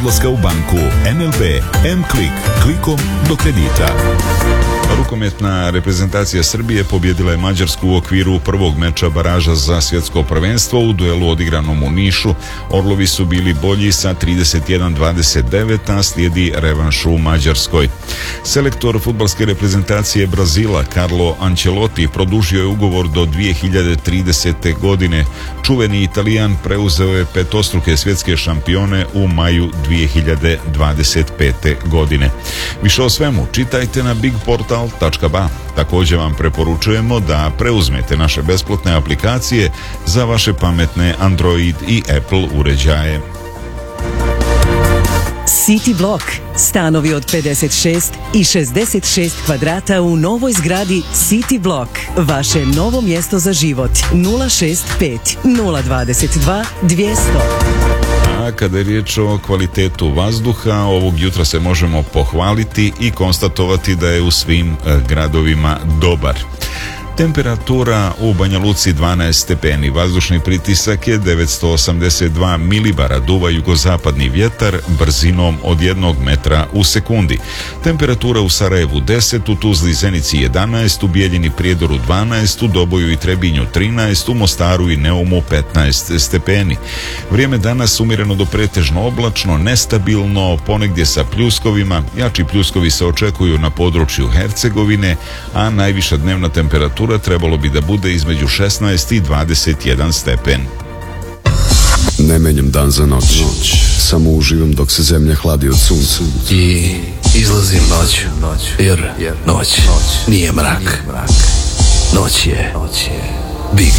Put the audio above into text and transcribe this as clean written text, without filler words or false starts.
odlaska u banku. NLB, M-Klik, klikom do kredita. Rukometna reprezentacija Srbije pobjedila je Mađarsku u okviru prvog meča baraža za svjetsko prvenstvo u duelu odigranom u Nišu. Orlovi su bili bolji sa 31-29, a slijedi revanš u Mađarskoj. Selektor fudbalske reprezentacije Brazila Carlo Ancelotti produžio je ugovor do 2030. godine. Čuveni Italijan preuzeo je petostruke svjetske šampione u maju 2025. godine. Više o svemu čitajte na bigportal.ba. Također vam preporučujemo da preuzmete naše besplatne aplikacije za vaše pametne Android i Apple uređaje. City Block. Stanovi od 56 i 66 kvadrata u novoj zgradi City Block. Vaše novo mjesto za život. 065 022 200. A kada je riječ o kvalitetu vazduha, ovog jutra se možemo pohvaliti i konstatovati da je u svim gradovima dobar. Temperatura u Banja Luci 12 stepeni, vazdušni pritisak je 982 milibara, duva jugozapadni vjetar brzinom od 1 metra u sekundi. Temperatura u Sarajevu 10, u Tuzli i Zenici 11, u Bijeljini i Prijedoru 12, u Doboju i Trebinju 13, u Mostaru i Neumu 15 stepeni. Vrijeme danas umjereno do pretežno oblačno, nestabilno, ponegdje sa pljuskovima. Jači pljuskovi se očekuju na području Hercegovine, a najviša dnevna temperatura trebalo bi da bude između 16 i 21 stepen. Ne menjam dan za noć, samo uživam dok se zemlja hladi od sunca. I izlazim noć, jer noć nije mrak. Noć je